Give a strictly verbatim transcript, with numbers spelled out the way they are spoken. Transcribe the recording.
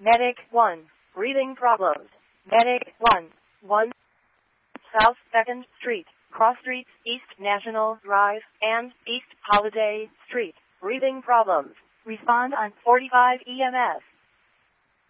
Medic one. Breathing problems. Medic one. one. South second Street, Cross Streets, East National Drive, and East Holiday Street. Breathing problems. Respond on forty-five E M S.